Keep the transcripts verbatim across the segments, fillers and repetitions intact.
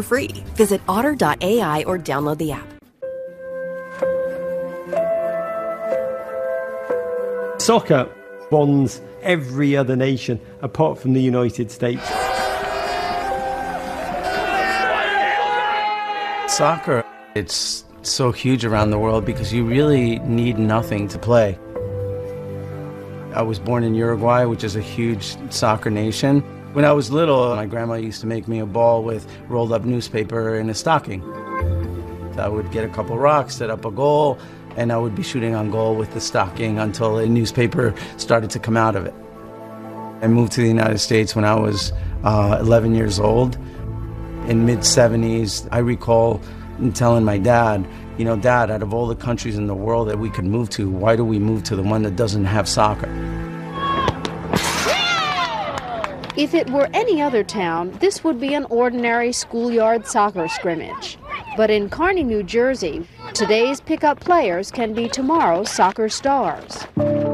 for free. Visit otter dot A I or download the app. Soccer bonds every other nation apart from the United States. Soccer, it's so huge around the world because you really need nothing to play. I was born in Uruguay, which is a huge soccer nation. When I was little, my grandma used to make me a ball with rolled up newspaper in a stocking. I would get a couple rocks, set up a goal, and I would be shooting on goal with the stocking until a newspaper started to come out of it. I moved to the United States when I was uh, eleven years old. In mid seventies, I recall telling my dad, you know, Dad, out of all the countries in the world that we could move to, why do we move to the one that doesn't have soccer? If it were any other town, this would be an ordinary schoolyard soccer scrimmage. But in Kearney, New Jersey, today's pickup players can be tomorrow's soccer stars.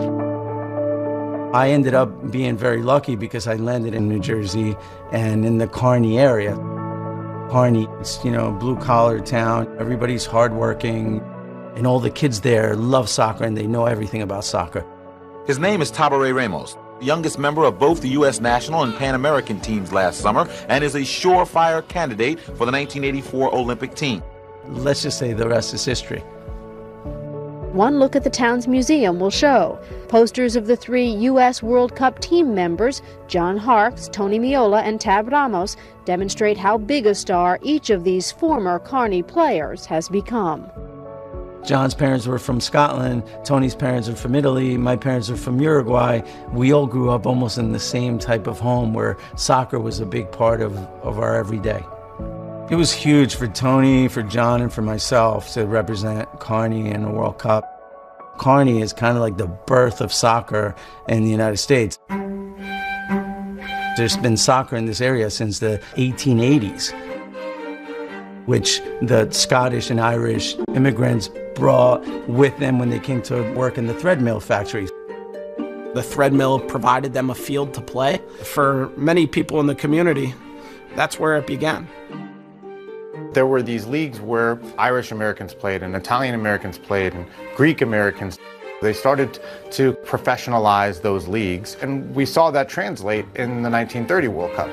I ended up being very lucky because I landed in New Jersey and in the Kearney area. Kearney, it's, you know, blue-collar town. Everybody's hardworking, and all the kids there love soccer, and they know everything about soccer. His name is Tabaré Ramos, the youngest member of both the U S national and Pan American teams last summer, and is a surefire candidate for the nineteen eighty-four Olympic team. Let's just say the rest is history. One look at the town's museum will show posters of the three U S World Cup team members, John Harkes, Tony Meola, and Tab Ramos, demonstrate how big a star each of these former Kearney players has become. John's parents were from Scotland, Tony's parents are from Italy, my parents are from Uruguay. We all grew up almost in the same type of home where soccer was a big part of, of our everyday. It was huge for Tony, for John, and for myself to represent Kearney in the World Cup. Kearney is kind of like the birth of soccer in the United States. There's been soccer in this area since the eighteen eighties, which the Scottish and Irish immigrants brought with them when they came to work in the thread mill factories. The thread mill provided them a field to play. For many people in the community, that's where it began. There were these leagues where Irish Americans played and Italian Americans played and Greek Americans. They started to professionalize those leagues, and we saw that translate in the nineteen thirty World Cup.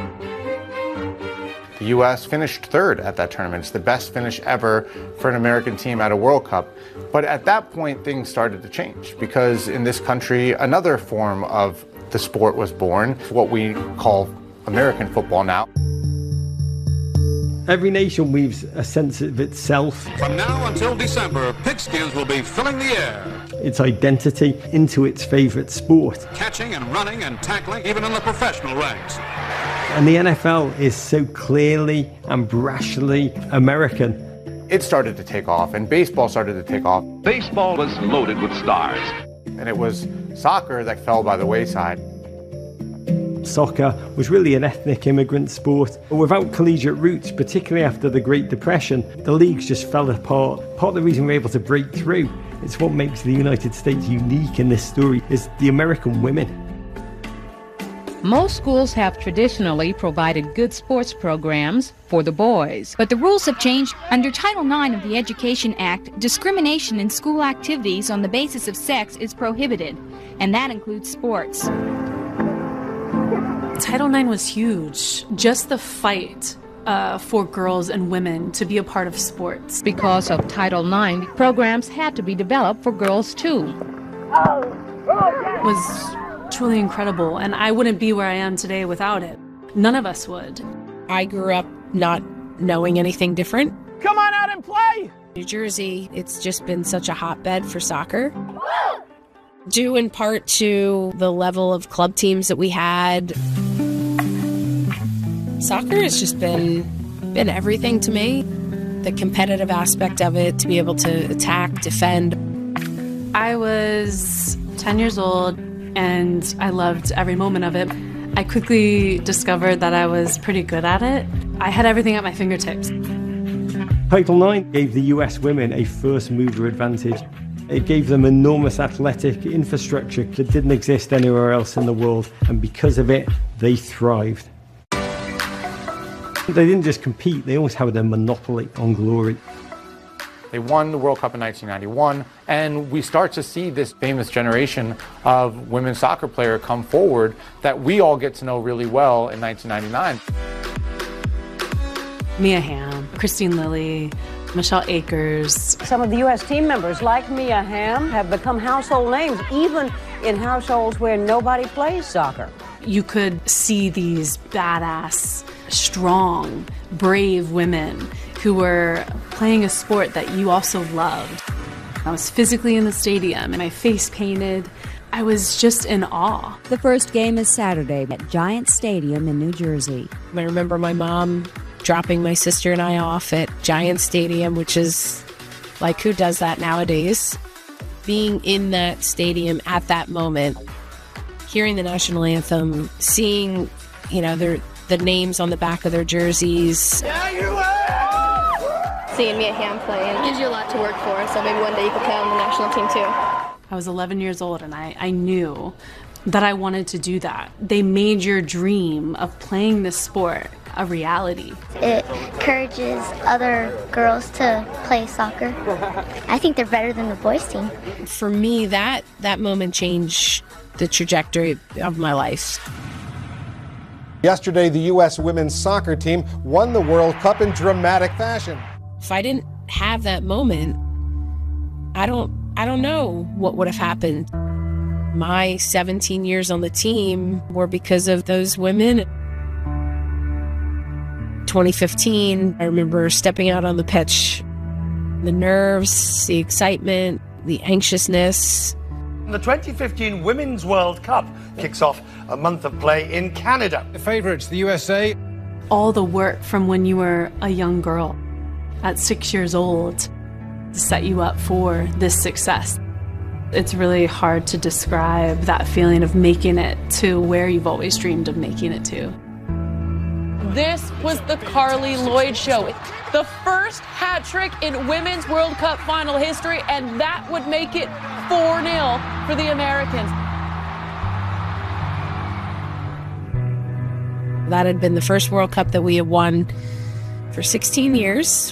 The U S finished third at that tournament. It's the best finish ever for an American team at a World Cup. But at that point, things started to change because in this country, another form of the sport was born, what we call American football now. Every nation weaves a sense of itself. From now until December, pigskins will be filling the air. Its identity into its favourite sport. Catching and running and tackling, even in the professional ranks. And the N F L is so clearly and brashly American. It started to take off, and baseball started to take off. Baseball was loaded with stars. And it was soccer that fell by the wayside. Soccer was really an ethnic immigrant sport, but without collegiate roots, particularly after the Great Depression, the leagues just fell apart. Part of the reason we're able to break through, it's what makes the United States unique in this story, is the American women. Most schools have traditionally provided good sports programs for the boys. But the rules have changed. Under Title nine of the Education Act, discrimination in school activities on the basis of sex is prohibited, and that includes sports. Title nine was huge. Just the fight uh, for girls and women to be a part of sports. Because of Title nine, programs had to be developed for girls too. It was truly incredible, and I wouldn't be where I am today without it. None of us would. I grew up not knowing anything different. Come on out and play! New Jersey, it's just been such a hotbed for soccer. Due in part to the level of club teams that we had. Soccer has just been been everything to me. The competitive aspect of it, to be able to attack, defend. I was ten years old and I loved every moment of it. I quickly discovered that I was pretty good at it. I had everything at my fingertips. Title nine gave the U S women a first mover advantage. It gave them enormous athletic infrastructure that didn't exist anywhere else in the world, and because of it, they thrived. They didn't just compete, they almost had a monopoly on glory. They won the World Cup in nineteen ninety-one, and we start to see this famous generation of women's soccer players come forward that we all get to know really well in nineteen ninety-nine. Mia Hamm, Christine Lilly, Michelle Akers. Some of the U S team members, like Mia Hamm, have become household names, even in households where nobody plays soccer. You could see these badass, strong, brave women who were playing a sport that you also loved. I was physically in the stadium and my face painted. I was just in awe. The first game is Saturday at Giant Stadium in New Jersey. I remember my mom dropping my sister and I off at Giant Stadium, which is like, who does that nowadays? Being in that stadium at that moment, hearing the national anthem, seeing, you know, their the names on the back of their jerseys. Yeah, you are! Seeing Mia Hamm play, and it gives you a lot to work for, so maybe one day you could play on the national team too. I was eleven years old and I, I knew that I wanted to do that. They made your dream of playing this sport a reality. It encourages other girls to play soccer. I think they're better than the boys team. For me, that that moment changed the trajectory of my life. Yesterday, the U S women's soccer team won the World Cup in dramatic fashion. If I didn't have that moment, I don't I don't know what would have happened. My seventeen years on the team were because of those women. twenty fifteen, I remember stepping out on the pitch. The nerves, the excitement, the anxiousness. The twenty fifteen Women's World Cup kicks off a month of play in Canada. The favourites, the U S A. All the work from when you were a young girl at six years old to set you up for this success. It's really hard to describe that feeling of making it to where you've always dreamed of making it to. This was the Carly Lloyd Show. The first hat trick in Women's World Cup final history, and that would make it four nil for the Americans. That had been the first World Cup that we had won for sixteen years.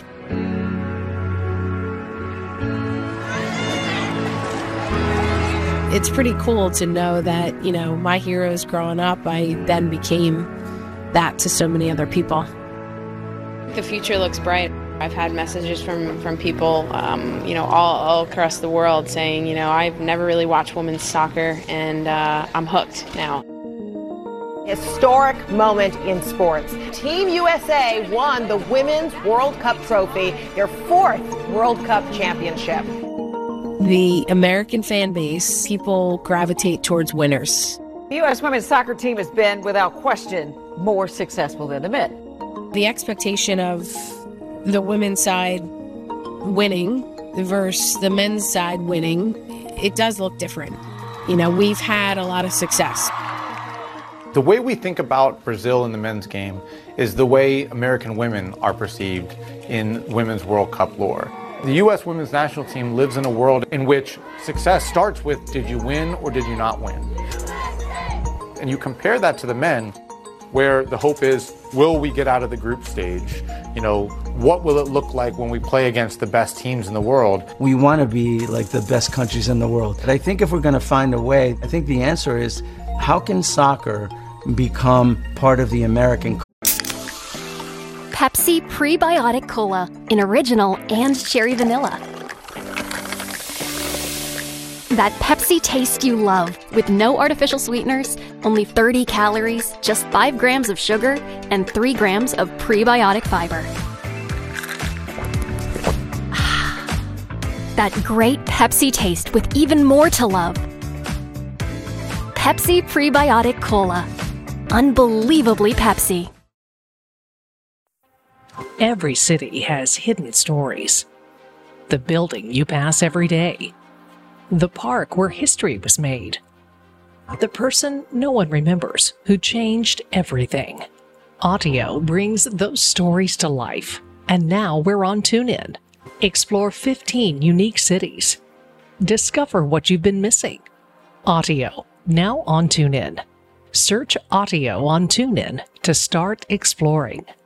It's pretty cool to know that, you know, my heroes growing up, I then became that to so many other people. The future looks bright. I've had messages from, from people, um, you know, all, all across the world saying, you know, I've never really watched women's soccer and uh, I'm hooked now. Historic moment in sports. Team U S A won the Women's World Cup trophy, their fourth World Cup championship. The American fan base, people gravitate towards winners. The U S women's soccer team has been, without question, more successful than the men. The expectation of the women's side winning versus the men's side winning, it does look different. You know, we've had a lot of success. The way we think about Brazil in the men's game is the way American women are perceived in Women's World Cup lore. The U S women's national team lives in a world in which success starts with, did you win or did you not win? And you compare that to the men, where the hope is, will we get out of the group stage? You know, what will it look like when we play against the best teams in the world? We want to be like the best countries in the world. But I think if we're going to find a way, I think the answer is, how can soccer become part of the American culture? Pepsi Prebiotic Cola in original and cherry vanilla. That Pepsi taste you love, with no artificial sweeteners, only thirty calories, just five grams of sugar, and three grams of prebiotic fiber. That great Pepsi taste with even more to love. Pepsi Prebiotic Cola. Unbelievably Pepsi. Every city has hidden stories. The building you pass every day. The park where history was made. The person no one remembers who changed everything. Audio brings those stories to life. And now we're on TuneIn. Explore fifteen unique cities. Discover what you've been missing. Audio, now on TuneIn. Search Audio on TuneIn to start exploring.